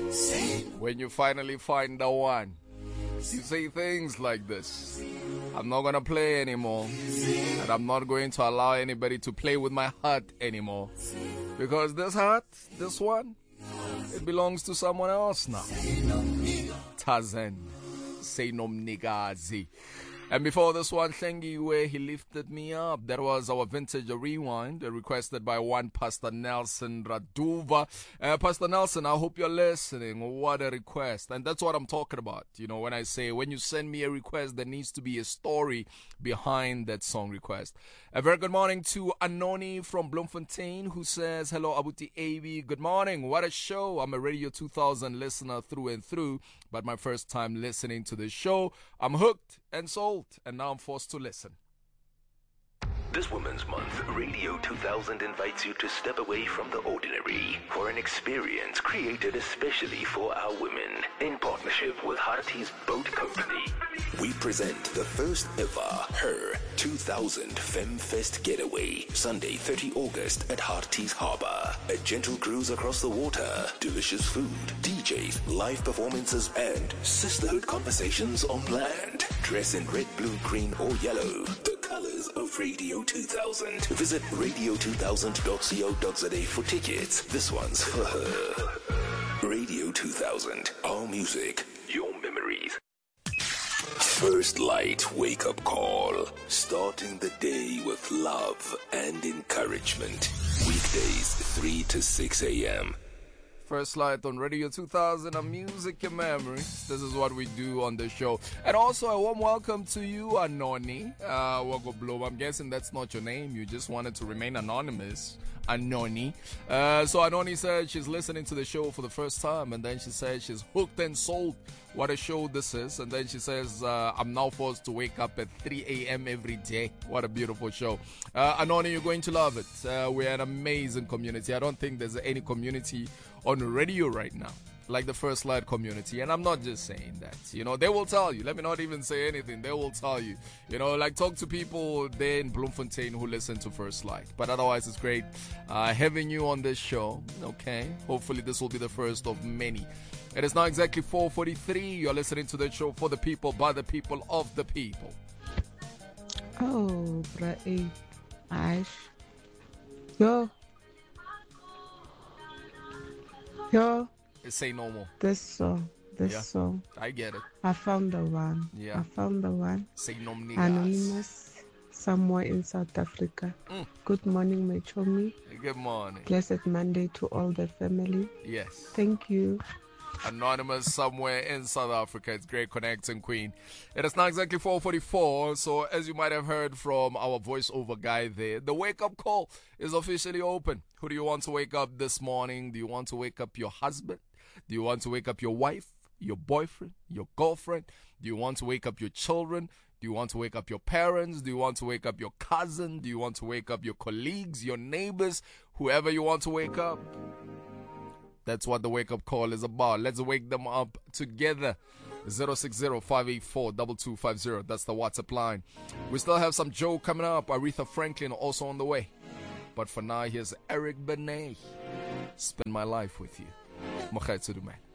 When you finally find the one, you say things like this: I'm not gonna play anymore, and I'm not going to allow anybody to play with my heart anymore, because this heart, this one, it belongs to someone else now. Tarzan, say no mnikazi. And before this one, Hlengi, where he lifted me up. That was our vintage rewind, requested by one Pastor Nelson Raduva. Pastor Nelson, I hope you're listening. What a request. And that's what I'm talking about. You know, when I say, when you send me a request, there needs to be a story behind that song request. A very good morning to Anoni from Bloemfontein, who says, hello, Abuti AB. Good morning. What a show. I'm a Radio 2000 listener through and through, but my first time listening to the show. I'm hooked and sold, and now I'm forced to listen. This Women's Month, Radio 2000 invites you to step away from the ordinary for an experience created especially for our women in partnership with Harties Boat Company. We present the first ever Her 2000 FemFest Getaway, Sunday 30 August at Harties Harbour. A gentle cruise across the water, delicious food, DJs, live performances, and sisterhood conversations on land. Dress in red, blue, green, or yellow. The colors of Radio 2000. Visit radio2000.co.za for tickets. This one's for her. Radio 2000. Our music, your memories. First Light wake-up call. Starting the day with love and encouragement. Weekdays 3 to 6 a.m. First Light on Radio 2000, a music and memories. This is what we do on the show. And also a warm welcome to you, Anoni. Wago Blow. I'm guessing that's not your name. You just wanted to remain anonymous. Anoni. So Anoni said she's listening to the show for the first time, and then she said she's hooked and sold. What a show this is. And then she says, I'm now forced to wake up at 3 a.m. every day. What a beautiful show. Anoni, you're going to love it. We're an amazing community. I don't think there's any community on radio right now like the First Light community, and I'm not just saying that. You know, they will tell you. Let me not even say anything. They will tell you. You know, like talk to people there in Bloemfontein who listen to First Light. But otherwise, it's great having you on this show. Okay, hopefully this will be the first of many. It is now exactly 4:43. You're listening to the show for the people, by the people, of the people. Oh, Bra-e. Ash. Yo. Say no more. This song. I get it. I found the one. Yeah. I found the one. Say no more. Anonymous, somewhere in South Africa. Good morning, my chummy. Good morning. Blessed Monday to all the family. Yes. Thank you. Anonymous somewhere in South Africa. It's great connecting, Queen. It is now exactly 4:44. So as you might have heard from our voiceover guy there, the wake-up call is officially open. Who do you want to wake up this morning? Do you want to wake up your husband? Do you want to wake up your wife, your boyfriend, your girlfriend? Do you want to wake up your children? Do you want to wake up your parents? Do you want to wake up your cousin? Do you want to wake up your colleagues, your neighbors, whoever you want to wake up? That's what the wake-up call is about. Let's wake them up together. 060-584-2250. That's the WhatsApp line. We still have some Joe coming up. Aretha Franklin also on the way. But for now, here's Eric Benet. Spend my life with you. Mokhaitsudu, man.